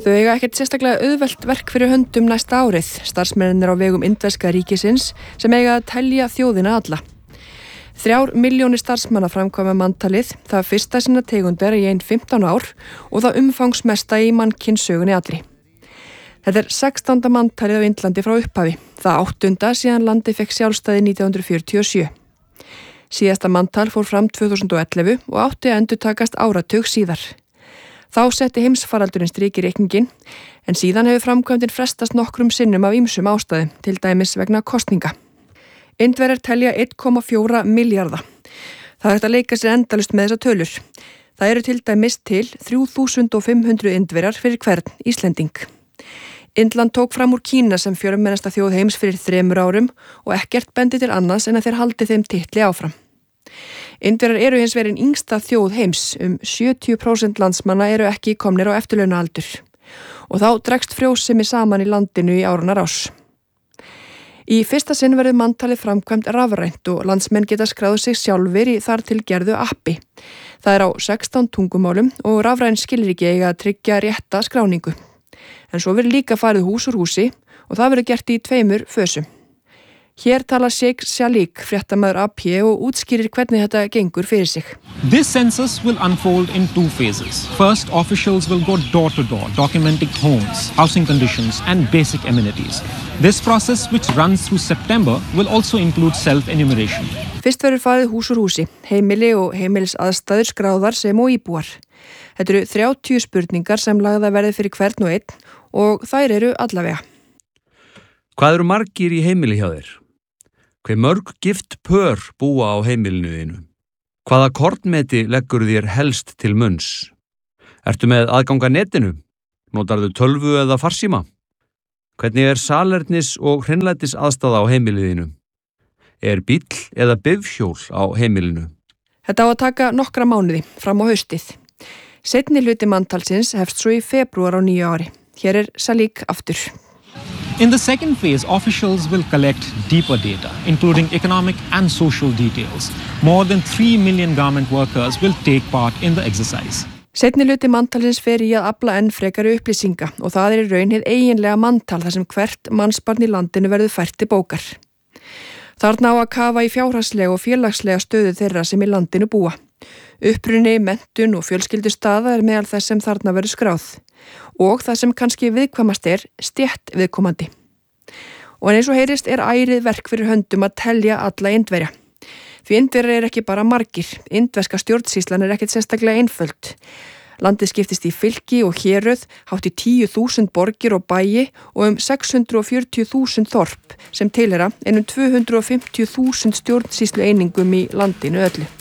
Þau eiga ekkert sérstaklega auðvelt verk fyrir höndum næsta árið, starfsmennirnir á vegum indverska ríkisins sem eiga að telja þjóðina alla. 3 milljónir starfsmanna framkvæma manntalið, það fyrsta sinna tegundar í 15 ár og það umfangsmesta í mannkynssögunni allri. Þetta 16. manntalið á Indlandi frá upphafi, það 8. síðan landið fekk sjálfstæði 1947. Síðasta manntal fór fram 2011 og átti að endurtakast áratug síðar. Þá setti heimsfaraldurinn strik í reikninginn, en síðan hefur framkvæmdin frestast nokkrum sinnum af ýmsum ástæðum, til dæmis vegna kosninga. Indverjar telja 1,4 milljarða. Það er hægt að leika sér endalaust með þessa tölur. Það eru til dæmis til 3.500 indverjar fyrir hvern Íslending. Indland tók fram úr Kína sem fjölmennasta þjóð heims fyrir 3 árum og ekkert bendi til annars en að þeir haldi þeim titli áfram. Indverjar eru hins vegar yngsta þjóð heims, 70% landsmanna eru ekki komnir á eftirlaunaaldur og þá dregst frjósemi saman í landinu í áranna rás. Í fyrsta sinn verður manntalið framkvæmt rafrænt og landsmenn geta skráð sig sjálfir í þar til gerðu appi. Það er á 16 tungumálum og rafræn skilríki eiga að tryggja rétta skráningu. En svo verður líka farið hús úr húsi og það verður gert í 2 fösum. Hér talar Sheikh Shalik, fréttamaður AP og útskýrir hvernig þetta gengur fyrir sig. This census will unfold in 2 phases. First, officials will go door to door, documenting homes, housing conditions and basic amenities. This process, which runs through September, will also include self-enumeration. Fyrst verður farið hús úr húsi, heimili og heimilisaðstæður skráðar sem og íbúar. Þetta eru 30 spurningar sem lagða verði fyrir hvern og einn og þær eru allavega. Hvað eru margir í heimili hjá þér? Hve mörg gift pör búa á heimilinu þínu? Hvaða kornmeti leggur þér helst til munns? Ertu með aðgang að netinu? Notarðu tölvu eða farsíma? Hvernig er salernis og hreinlætis aðstaða á heimilinu þínu? Er bíll eða bifhjól á heimilinu? Þetta á að taka nokkra mánuði fram á haustið. Seinni hluti manntalsins hefst svo í febrúar á nýju ári. Hér er Shalik aftur. In the second phase, officials will collect deeper data, including economic and social details. More than 3 million garment workers will take part in the exercise. Seinni hluti manntalsins fer í að afla enn frekari upplýsinga og það er í raun hið eiginlega manntal þar sem hvert mannsbarn í landinu verður fært til bókar. Þarna á að kafa í fjárhagslega og félagslega stöðu þeirra sem í landinu búa. Uppruni, menntun og fjölskyldustaða er meðal þess sem þarna verður skráð og það sem kannski viðkvæmast er stétt viðkomandi. Og eins og heyrist er ærið verk fyrir höndum að telja alla Indverja. Því Indverjar er ekki bara margir, indverska stjórnsýslan er ekkert sérstaklega einföld. Landið skiptist í fylki og héröð, hátt í 10.000 borgir og bæi og 640.000 þorp sem tilheyra 250.000 stjórnsýslu einingum í landinu öllu.